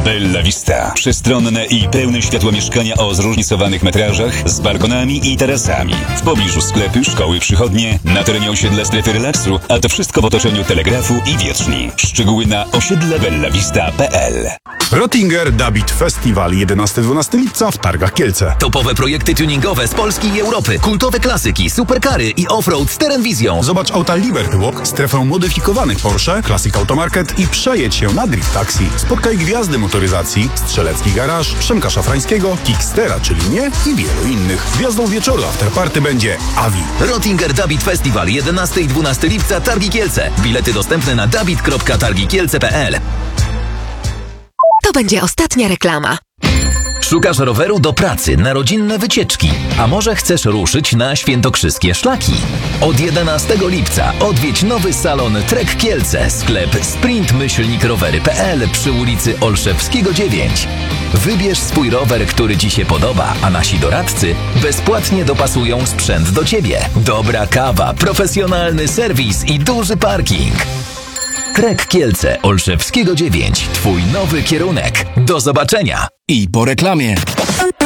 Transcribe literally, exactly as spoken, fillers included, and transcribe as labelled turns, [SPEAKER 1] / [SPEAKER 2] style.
[SPEAKER 1] Bella Vista. Przestronne i pełne światła mieszkania o zróżnicowanych metrażach z balkonami i tarasami. W pobliżu sklepy, szkoły, przychodnie, na terenie osiedla strefy relaksu, a to wszystko w otoczeniu telegrafu i wietrzni. Szczegóły na osiedle bella vista kropka p l.
[SPEAKER 2] Rottinger Dabit Festival jedenastego do dwunastego lipca w Targach Kielce.
[SPEAKER 3] Topowe projekty tuningowe z Polski i Europy, kultowe klasyki, superkary i offroad z Terenwizją.
[SPEAKER 2] Zobacz auta Liberty Walk, strefę modyfikowanych Porsche, Classic Automarket i przejedź się na Drift Taxi. Spotkaj gwiazdy motoryzacji, Strzelecki Garaż, Przemka Szafrańskiego, Kickstera, czyli mnie i wielu innych. Gwiazdą wieczoru afterparty będzie Avi.
[SPEAKER 3] Rottinger Dabit Festival jedenastego i dwunastego lipca Targi Kielce. Bilety dostępne na dabit kropka targi kielce kropka p l.
[SPEAKER 4] To będzie ostatnia reklama.
[SPEAKER 3] Szukasz roweru do pracy, na rodzinne wycieczki, a może chcesz ruszyć na świętokrzyskie szlaki? Od jedenastego lipca odwiedź nowy salon Trek Kielce, sklep sprint myślnik rowery kropka p l przy ulicy Olszewskiego dziewięć. Wybierz swój rower, który Ci się podoba, a nasi doradcy bezpłatnie dopasują sprzęt do Ciebie. Dobra kawa, profesjonalny serwis i duży parking. Trek Kielce, Olszewskiego dziewięć. Twój nowy kierunek. Do zobaczenia.
[SPEAKER 5] I po reklamie.